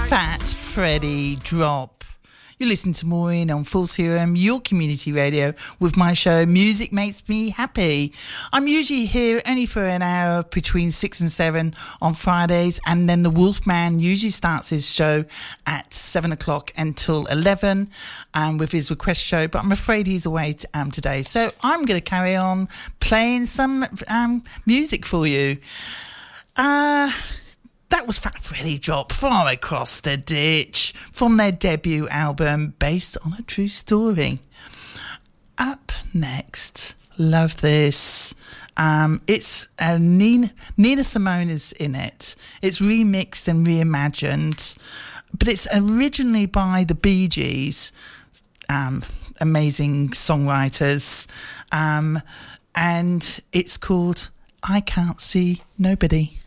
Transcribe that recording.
Fat Freddy Drop. You listen to Maureen on Full Serum, your community radio, with my show Music Makes Me Happy. I'm usually here only for an hour between 6 and 7 on Fridays, and then the Wolfman usually starts his show at 7 o'clock until 11 with his request show, but I'm afraid he's away today. So I'm going to carry on playing some music for you. That was Fat Freddy Drop, Far Across the Ditch, from their debut album based on a true story. Up next, love this. It's Nina Simone is in it. It's remixed and reimagined, but it's originally by the Bee Gees, amazing songwriters, and it's called I Can't See Nobody.